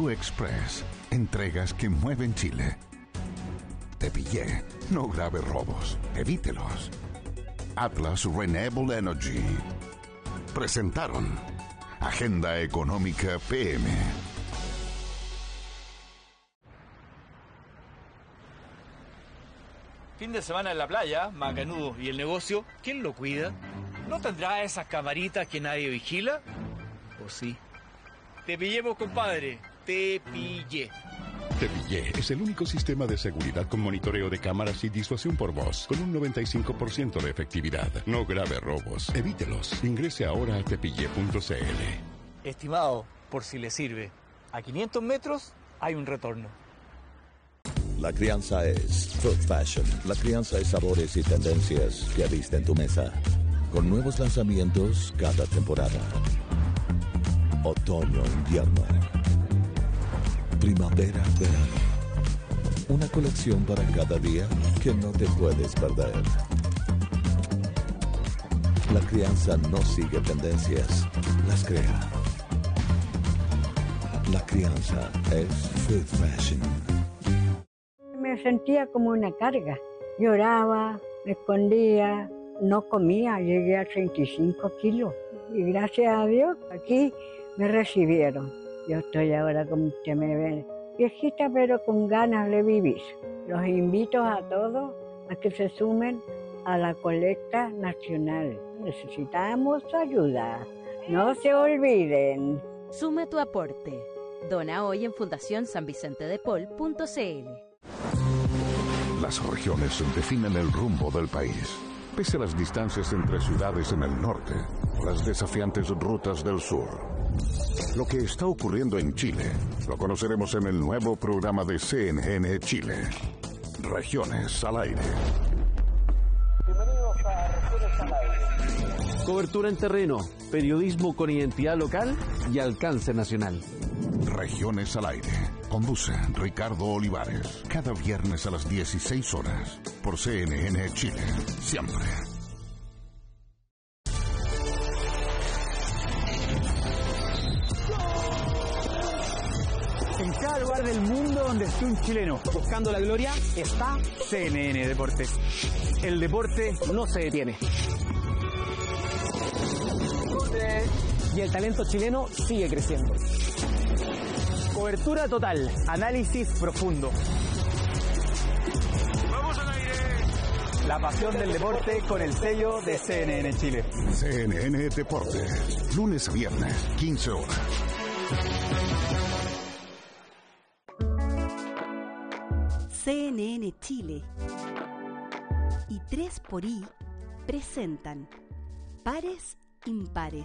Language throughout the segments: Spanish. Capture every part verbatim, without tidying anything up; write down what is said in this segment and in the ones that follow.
Menú Express. Entregas que mueven Chile. Te pillé. No grave robos. Evítelos. Atlas Renewable Energy. Presentaron Agenda Económica P M. Fin de semana en la playa, macanudo. ¿Y el negocio? ¿Quién lo cuida? ¿No tendrá esas camaritas que nadie vigila? ¿O sí? Te pillemos, compadre. Te pillé. Te Pillé es el único sistema de seguridad con monitoreo de cámaras y disuasión por voz, con un noventa y cinco por ciento de efectividad. No grave robos. Evítelos. Ingrese ahora a tepillé punto c l. Estimado, por si le sirve, a quinientos metros hay un retorno. La crianza es Food Fashion. La crianza es sabores y tendencias que visten tu mesa. Con nuevos lanzamientos cada temporada. Otoño, invierno. Primavera, verano. Una colección para cada día que no te puedes perder. La crianza no sigue tendencias, las crea. La crianza es Food Fashion. Me sentía como una carga. Lloraba, me escondía, no comía, llegué a treinta y cinco kilos. Y gracias a Dios, aquí me recibieron. Yo estoy ahora, como usted me ve, viejita, pero con ganas de vivir. Los invito a todos a que se sumen a la colecta nacional. Necesitamos ayuda. No se olviden. Sume tu aporte. Dona hoy en fundación san vicente de paul punto c l. Las regiones definen el rumbo del país. Pese a las distancias entre ciudades en el norte, las desafiantes rutas del sur. Lo que está ocurriendo en Chile lo conoceremos en el nuevo programa de C N N Chile. Regiones al aire. Bienvenidos a Regiones al aire. Cobertura en terreno, periodismo con identidad local y alcance nacional. Regiones al aire. Conduce Ricardo Olivares. Cada viernes a las dieciséis horas por C N N Chile. Siempre. En cada lugar del mundo donde esté un chileno buscando la gloria está C N N Deportes. El deporte no se detiene. Y el talento chileno sigue creciendo. Cobertura total, análisis profundo. ¡Vamos al aire! La pasión del deporte con el sello de C N N Chile. C N N Deportes, lunes a viernes, quince horas. C N N Chile y tres por I presentan Pares Impares.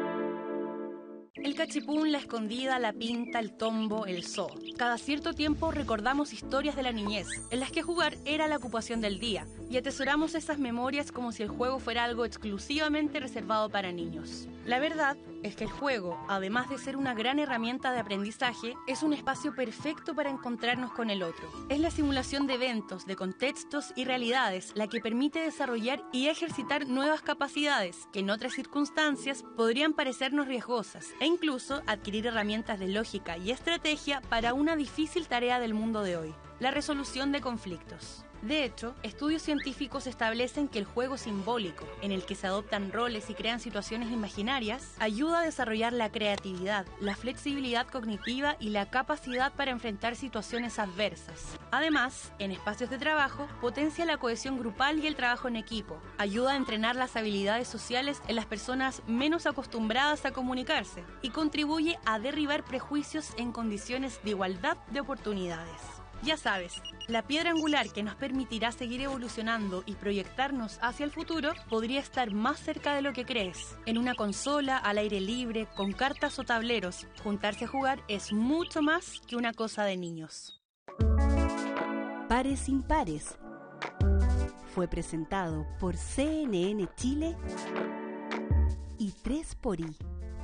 El cachipún, la escondida, la pinta, el tombo, el zoo. Cada cierto tiempo recordamos historias de la niñez, en las que jugar era la ocupación del día, y atesoramos esas memorias como si el juego fuera algo exclusivamente reservado para niños. La verdad es que el juego, además de ser una gran herramienta de aprendizaje, es un espacio perfecto para encontrarnos con el otro. Es la simulación de eventos, de contextos y realidades la que permite desarrollar y ejercitar nuevas capacidades que en otras circunstancias podrían parecernos riesgosas e incluso adquirir herramientas de lógica y estrategia para una difícil tarea del mundo de hoy, la resolución de conflictos. De hecho, estudios científicos establecen que el juego simbólico, en el que se adoptan roles y crean situaciones imaginarias, ayuda a desarrollar la creatividad, la flexibilidad cognitiva y la capacidad para enfrentar situaciones adversas. Además, en espacios de trabajo, potencia la cohesión grupal y el trabajo en equipo, ayuda a entrenar las habilidades sociales en las personas menos acostumbradas a comunicarse y contribuye a derribar prejuicios en condiciones de igualdad de oportunidades. Ya sabes, la piedra angular que nos permitirá seguir evolucionando y proyectarnos hacia el futuro podría estar más cerca de lo que crees. En una consola, al aire libre, con cartas o tableros, juntarse a jugar es mucho más que una cosa de niños. Pares Impares fue presentado por C N N Chile y tres por I.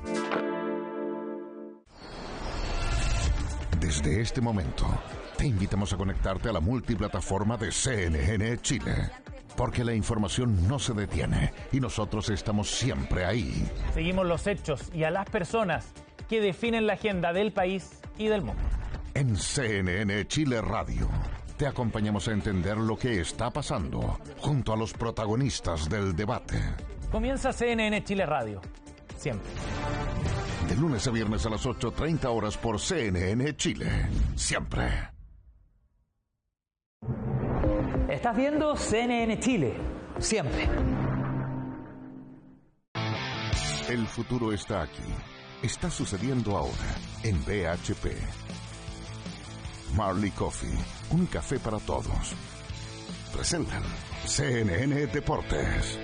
Desde este momento, te invitamos a conectarte a la multiplataforma de C N N Chile, porque la información no se detiene y nosotros estamos siempre ahí. Seguimos los hechos y a las personas que definen la agenda del país y del mundo. En C N N Chile Radio te acompañamos a entender lo que está pasando junto a los protagonistas del debate. Comienza C N N Chile Radio, siempre. De lunes a viernes a las ocho treinta horas por C N N Chile, siempre. Estás viendo C N N Chile, siempre. El futuro está aquí. Está sucediendo ahora en B H P. Marley Coffee, un café para todos. Presentan C N N Deportes.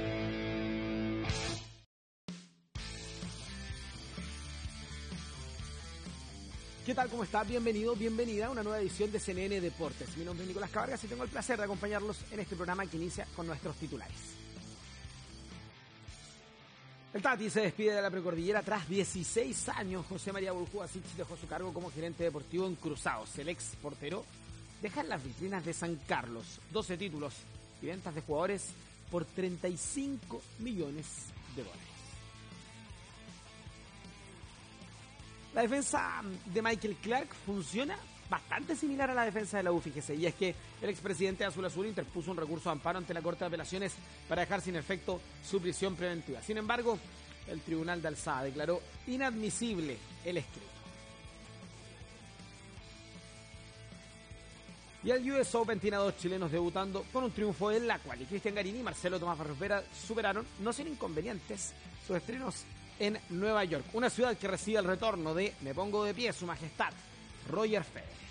¿Qué tal? ¿Cómo está? Bienvenido, bienvenida a una nueva edición de C N N Deportes. Mi nombre es Nicolás Cabargas y tengo el placer de acompañarlos en este programa que inicia con nuestros titulares. El Tati se despide de la precordillera tras dieciséis años. José María Buljuasic dejó su cargo como gerente deportivo en Cruzados. El ex portero deja en las vitrinas de San Carlos doce títulos y ventas de jugadores por treinta y cinco millones de dólares. La defensa de Michael Clark funciona bastante similar a la defensa de la U, fíjese, y es que el expresidente de Azul Azul interpuso un recurso de amparo ante la Corte de Apelaciones para dejar sin efecto su prisión preventiva. Sin embargo, el Tribunal de Alzada declaró inadmisible el escrito. Y el U S Open tiene a dos chilenos debutando con un triunfo en la cual y Cristian Garini y Marcelo Tomás Barros superaron, no sin inconvenientes, sus estrenos en Nueva York, una ciudad que recibe el retorno de, me pongo de pie, su majestad, Roger Federer.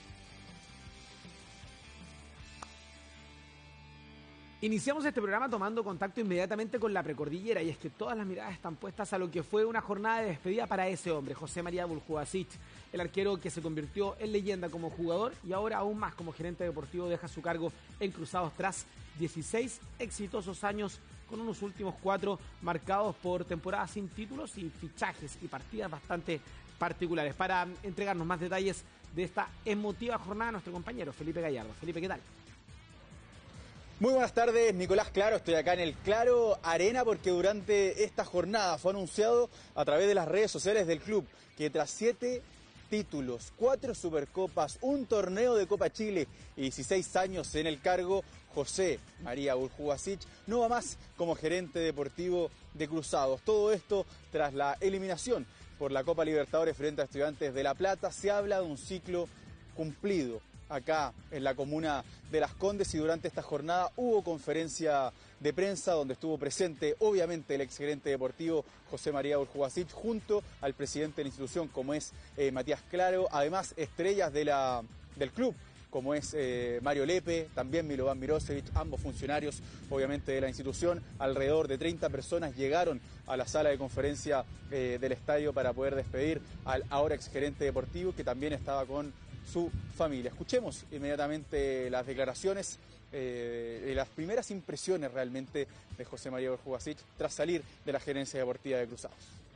Iniciamos este programa tomando contacto inmediatamente con la precordillera y es que todas las miradas están puestas a lo que fue una jornada de despedida para ese hombre, José María Buljuasic, el arquero que se convirtió en leyenda como jugador y ahora aún más como gerente deportivo deja su cargo en Cruzados tras dieciséis exitosos años con unos últimos cuatro marcados por temporadas sin títulos y fichajes y partidas bastante particulares. Para entregarnos más detalles de esta emotiva jornada, nuestro compañero Felipe Gallardo. Felipe, ¿qué tal? Muy buenas tardes, Nicolás. Claro, estoy acá en el Claro Arena porque durante esta jornada fue anunciado a través de las redes sociales del club que tras siete títulos, cuatro Supercopas, un torneo de Copa Chile y dieciséis años en el cargo, José María Buljuasic no va más como gerente deportivo de Cruzados. Todo esto tras la eliminación por la Copa Libertadores frente a Estudiantes de La Plata. Se habla de un ciclo cumplido acá en la comuna de Las Condes y durante esta jornada hubo conferencia de prensa donde estuvo presente obviamente el exgerente deportivo José María Buljuasic junto al presidente de la institución como es eh, Matías Claro, además estrellas de la, del club como es eh, Mario Lepe, también Milovan Mirosevic, ambos funcionarios obviamente de la institución. Alrededor de treinta personas llegaron a la sala de conferencia eh, del estadio para poder despedir al ahora exgerente deportivo que también estaba con su familia. Escuchemos inmediatamente las declaraciones eh, y las primeras impresiones realmente de José María Buljuasic tras salir de la gerencia deportiva de Cruzados.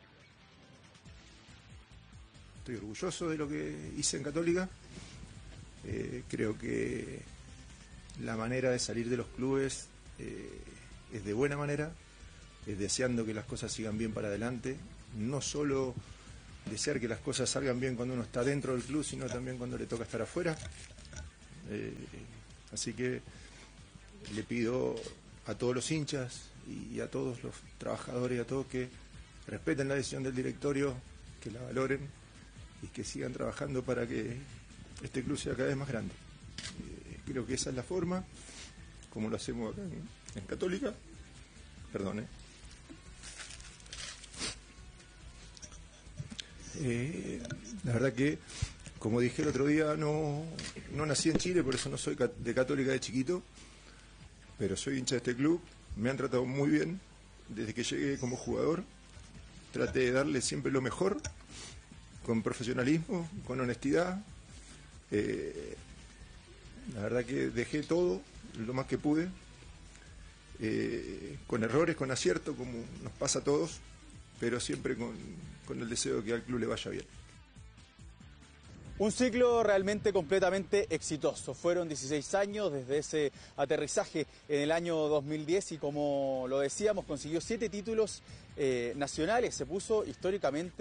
Estoy orgulloso de lo que hice en Católica. Eh, creo que la manera de salir de los clubes eh, es de buena manera, es deseando que las cosas sigan bien para adelante, no solo desear que las cosas salgan bien cuando uno está dentro del club, sino también cuando le toca estar afuera. Eh, así que le pido a todos los hinchas y a todos los trabajadores y a todos que respeten la decisión del directorio, que la valoren y que sigan trabajando para que este club sea cada vez más grande. Eh, creo que esa es la forma, como lo hacemos acá en, en Católica. Perdón, ¿eh? Eh, la verdad que, como dije el otro día, no, no nací en Chile, por eso no soy de Católica de chiquito, pero soy hincha de este club, me han tratado muy bien desde que llegué como jugador, traté de darle siempre lo mejor, con profesionalismo, con honestidad. Eh, la verdad que dejé todo, lo más que pude, eh, con errores, con acierto, como nos pasa a todos, pero siempre con, con el deseo de que al club le vaya bien. Un ciclo realmente completamente exitoso. Fueron dieciséis años desde ese aterrizaje en el año dos mil diez y como lo decíamos, consiguió siete títulos eh, nacionales. Se puso históricamente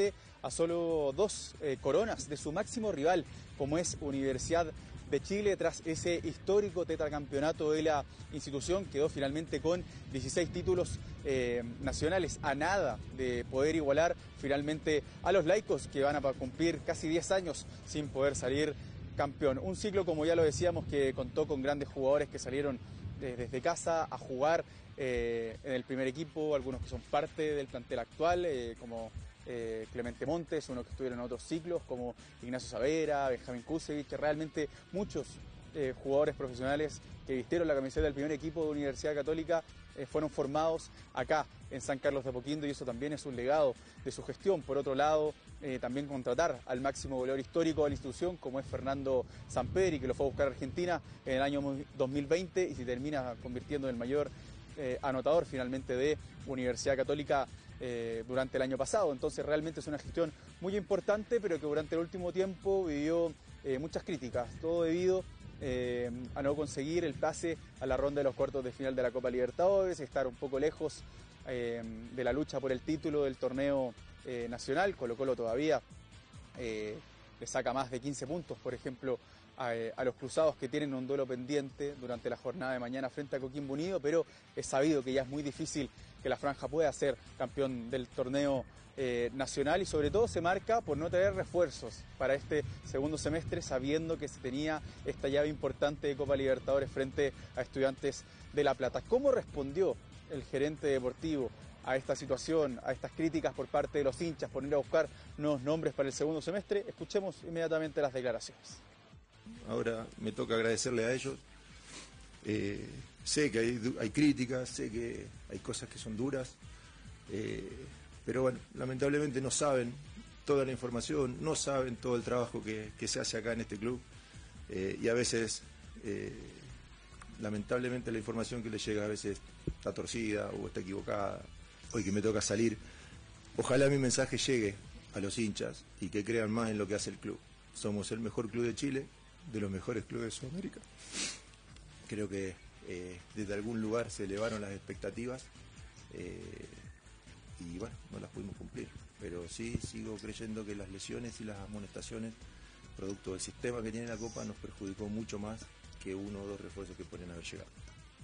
a solo dos eh, coronas de su máximo rival, como es Universidad de Chile. Tras ese histórico tetracampeonato de la institución, quedó finalmente con dieciséis títulos eh, nacionales, a nada de poder igualar finalmente a los laicos, que van a cumplir casi diez años sin poder salir campeón. Un ciclo, como ya lo decíamos, que contó con grandes jugadores que salieron de, desde casa a jugar eh, en el primer equipo, algunos que son parte del plantel actual, eh, como eh, Clemente Montes, unos que estuvieron en otros ciclos, como Ignacio Savera, Benjamín Kusevich, que realmente muchos eh, jugadores profesionales que vistieron la camiseta del primer equipo de Universidad Católica eh, fueron formados acá en San Carlos de Apoquindo, y eso también es un legado de su gestión. Por otro lado, eh, también contratar al máximo goleador histórico de la institución, como es Fernando Sampedri, que lo fue a buscar a Argentina en el año dos mil veinte y se termina convirtiendo en el mayor eh, anotador finalmente de Universidad Católica eh, durante el año pasado. Entonces realmente es una gestión muy importante, pero que durante el último tiempo vivió eh, muchas críticas, todo debido Eh, a no conseguir el pase a la ronda de los cuartos de final de la Copa Libertadores, estar un poco lejos eh, de la lucha por el título del torneo eh, nacional. Colo-Colo todavía eh, le saca más de quince puntos, por ejemplo, a, a los cruzados, que tienen un duelo pendiente durante la jornada de mañana frente a Coquimbo Unido, pero es sabido que ya es muy difícil que la franja pueda ser campeón del torneo Eh, nacional, y sobre todo se marca por no traer refuerzos para este segundo semestre, sabiendo que se tenía esta llave importante de Copa Libertadores frente a Estudiantes de La Plata. ¿Cómo respondió el gerente deportivo a esta situación, a estas críticas por parte de los hinchas por ir a buscar nuevos nombres para el segundo semestre? Escuchemos inmediatamente las declaraciones. Ahora me toca agradecerle a ellos. Eh, sé que hay, hay críticas, sé que hay cosas que son duras, eh, pero bueno, lamentablemente no saben toda la información, no saben todo el trabajo que, que se hace acá en este club, eh, y a veces, eh, lamentablemente, la información que les llega a veces está torcida o está equivocada. Hoy que me toca salir, ojalá mi mensaje llegue a los hinchas y que crean más en lo que hace el club. Somos el mejor club de Chile, de los mejores clubes de Sudamérica. Creo que eh, desde algún lugar se elevaron las expectativas, eh, y bueno, no las pudimos cumplir, pero sí sigo creyendo que las lesiones y las amonestaciones, producto del sistema que tiene la Copa, nos perjudicó mucho más que uno o dos refuerzos que podrían haber llegado.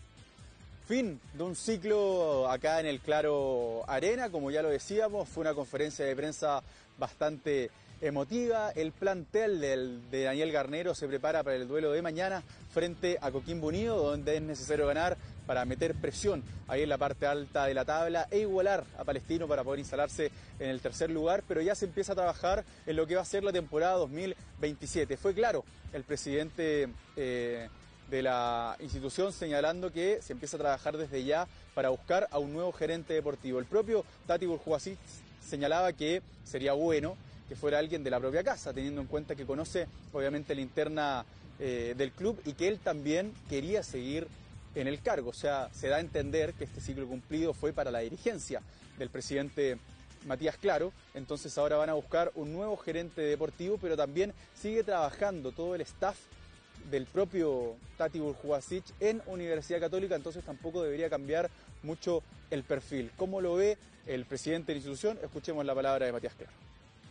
Fin de un ciclo acá en el Claro Arena, como ya lo decíamos, fue una conferencia de prensa bastante emotiva. El plantel del, de Daniel Garnero se prepara para el duelo de mañana frente a Coquimbo Unido, donde es necesario ganar para meter presión ahí en la parte alta de la tabla e igualar a Palestino para poder instalarse en el tercer lugar, pero ya se empieza a trabajar en lo que va a ser la temporada dos mil veintisiete. Fue claro el presidente eh, de la institución señalando que se empieza a trabajar desde ya para buscar a un nuevo gerente deportivo. El propio Tati Burjuasic señalaba que sería bueno que fuera alguien de la propia casa, teniendo en cuenta que conoce obviamente la interna eh, del club y que él también quería seguir en el cargo. O sea, se da a entender que este ciclo cumplido fue para la dirigencia del presidente Matías Claro. Entonces ahora van a buscar un nuevo gerente deportivo, pero también sigue trabajando todo el staff del propio Tati Burjuasic en Universidad Católica, entonces tampoco debería cambiar mucho el perfil. ¿Cómo lo ve el presidente de la institución? Escuchemos la palabra de Matías Claro.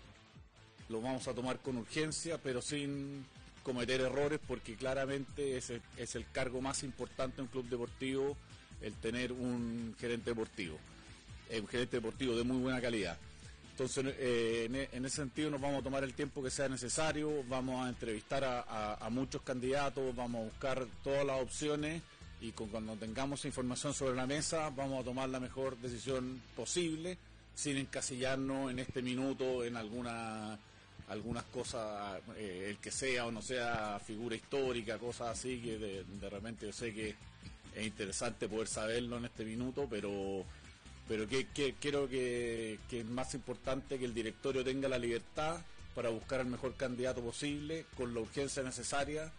Lo vamos a tomar con urgencia, pero sin cometer errores, porque claramente es el, es el cargo más importante en un club deportivo, el tener un gerente deportivo, eh, un gerente deportivo de muy buena calidad. Entonces, eh, en, en ese sentido nos vamos a tomar el tiempo que sea necesario, vamos a entrevistar a, a, a muchos candidatos, vamos a buscar todas las opciones y con, cuando tengamos información sobre la mesa vamos a tomar la mejor decisión posible, sin encasillarnos en este minuto en alguna algunas cosas, eh, el que sea o no sea figura histórica, cosas así, que de, de repente yo sé que es interesante poder saberlo en este minuto, pero pero que, que creo que, que es más importante que el directorio tenga la libertad para buscar el mejor candidato posible, con la urgencia necesaria.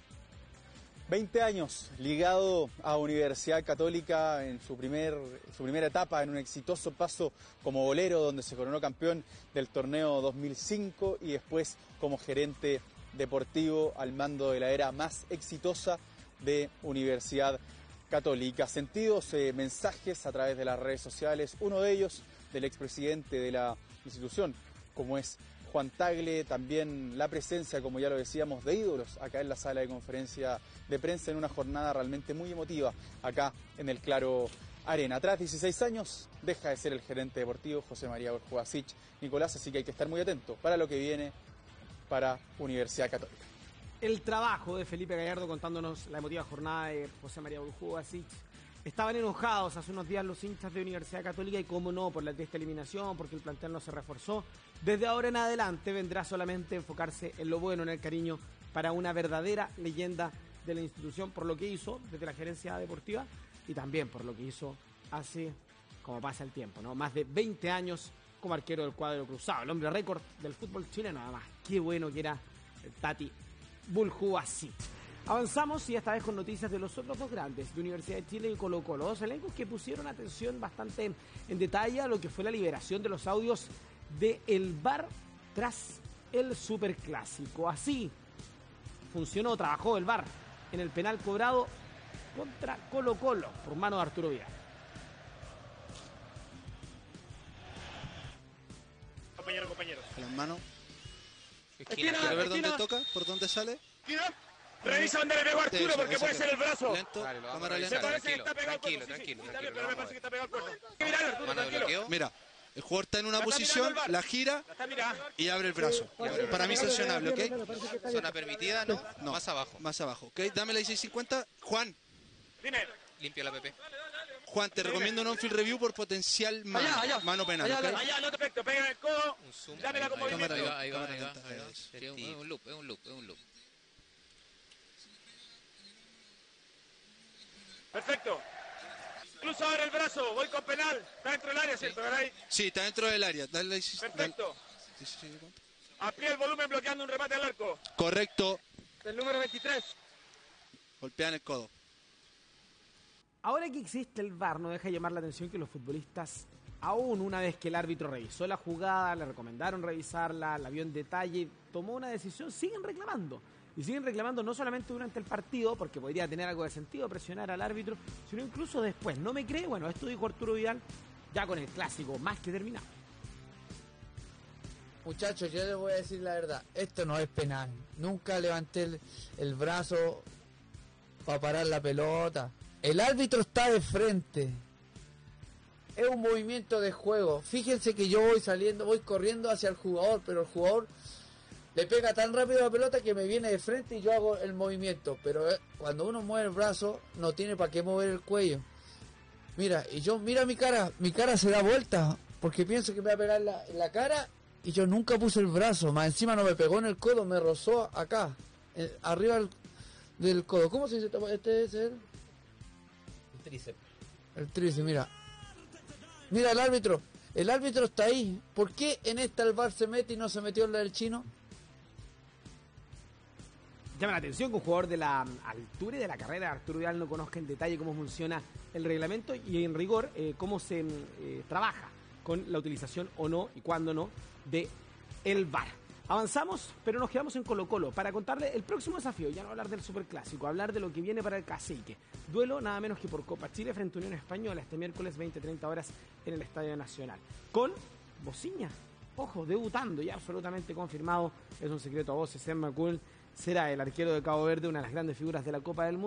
veinte años ligado a Universidad Católica en su, primer, su primera etapa, en un exitoso paso como golero, donde se coronó campeón del torneo dos mil cinco, y después como gerente deportivo al mando de la era más exitosa de Universidad Católica. Sentidos eh, mensajes a través de las redes sociales, uno de ellos del expresidente de la institución, como es Juan Tagle, también la presencia, como ya lo decíamos, de ídolos acá en la sala de conferencia de prensa en una jornada realmente muy emotiva acá en el Claro Arena. Tras dieciséis años deja de ser el gerente deportivo José María Borjubasic, Nicolás, así que hay que estar muy atento para lo que viene para Universidad Católica. El trabajo de Felipe Gallardo contándonos la emotiva jornada de José María Borjubasic. Estaban enojados hace unos días los hinchas de Universidad Católica y cómo no, por la triste eliminación, porque el plantel no se reforzó. Desde ahora en adelante vendrá solamente enfocarse en lo bueno, en el cariño para una verdadera leyenda de la institución por lo que hizo desde la gerencia deportiva y también por lo que hizo hace, como pasa el tiempo, ¿no? Más de veinte años como arquero del cuadro cruzado, el hombre récord del fútbol chileno, además. Qué bueno que era el Tati Borjubasic. Avanzamos y esta vez con noticias de los otros dos grandes, de Universidad de Chile y Colo Colo, dos elencos que pusieron atención bastante en detalle a lo que fue la liberación de los audios del V A R tras el Superclásico. Así funcionó, trabajó el V A R en el penal cobrado contra Colo Colo por mano de Arturo Vidal. Compañero, compañero. Las manos. Esquina, ¿Quiere ver esquina. dónde toca? ¿Por dónde sale? Esquina. Revisa dónde le pegó a Arturo Eso, porque eso, puede eso. ser el brazo. Lento, Dale, lo vamos cámara a lenta. revisar. Me parece que está pegado al Tranquilo, cuerpo. Sí, sí, tranquilo, sí, tranquilo, pero me vamos parece que está pegado al cuerpo. Hay que mirar, Arturo, Mano de tranquilo. bloqueo. Mira, el jugador está en una La está posición, mirando el V A R. la gira La está mirando. y abre el brazo. Sí, abre el Para mí brazo. sancionable, ¿ok? Zona permitida, ¿no? No. Más abajo. Más abajo, ¿ok? Dame la dieciséis cincuenta. Juan, Dime. Limpia la P P. Juan, te recomiendo un on-field review por potencial mano, Allá, allá. mano penal, Allá, ¿ok? allá, no te perfecto. Pega en el codo. Dámela con movimiento. Ahí va, ahí va, Cámara ahí va, lenta, ahí va. eso. Sería un, es un loop, es un loop, es un loop. Perfecto. Incluso abre el brazo. Voy con penal. Está dentro del área, ¿cierto? ¿Verdad? Sí, está dentro del área. Dale la dieciséis. Perfecto. dieciséis cincuenta. Amplía el volumen bloqueando un remate al arco. Correcto. Del número veintitrés. Golpean el codo. Ahora que existe el V A R, no deja de llamar la atención que los futbolistas, aún una vez que el árbitro revisó la jugada, le recomendaron revisarla, la vio en detalle, tomó una decisión, siguen reclamando. Y siguen reclamando no solamente durante el partido, porque podría tener algo de sentido presionar al árbitro, sino incluso después. ¿No me cree? Bueno, esto dijo Arturo Vidal ya con el clásico más que terminado. Muchachos, yo les voy a decir la verdad, esto no es penal. Nunca levanté el, el brazo para parar la pelota. El árbitro está de frente. Es un movimiento de juego. Fíjense que yo voy saliendo, voy corriendo hacia el jugador, pero el jugador le pega tan rápido la pelota que me viene de frente y yo hago el movimiento. Pero eh, cuando uno mueve el brazo, no tiene para qué mover el cuello. Mira, y yo, mira mi cara, mi cara se da vuelta, porque pienso que me va a pegar en la, en la cara, y yo nunca puse el brazo, más encima no me pegó en el codo, me rozó acá, eh, arriba del, del codo. ¿Cómo se dice? Este es el... El tríceps. El tríceps, mira. Mira el árbitro, el árbitro está ahí. ¿Por qué en esta el V A R se mete y no se metió en la del chino? Llama la atención que un jugador de la altura y de la carrera de Arturo Vidal no conozca en detalle cómo funciona el reglamento y en rigor eh, cómo se eh, trabaja con la utilización o no y cuándo no de el V A R. Avanzamos, pero nos quedamos en Colo Colo para contarle el próximo desafío, ya no hablar del Superclásico, hablar de lo que viene para el Cacique. Duelo nada menos que por Copa Chile frente a Unión Española este miércoles veinte a treinta horas en el Estadio Nacional. Con Bociña, ojo, debutando ya absolutamente confirmado, es un secreto a voces, Sam McCool será el arquero de Cabo Verde, una de las grandes figuras de la Copa del Mundo.